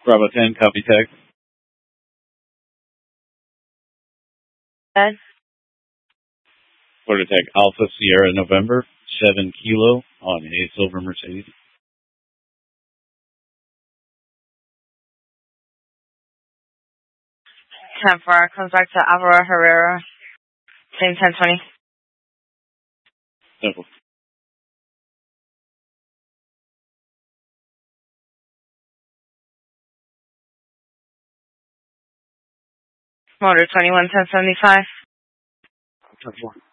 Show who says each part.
Speaker 1: Bravo 10, copy text. Quarter tech Alpha Sierra November, 7 Kilo on a silver Mercedes.
Speaker 2: 10-4 comes back to Alvaro Herrera, same 1020.
Speaker 1: Simple.
Speaker 2: Motor 21 1075.
Speaker 1: 10-4.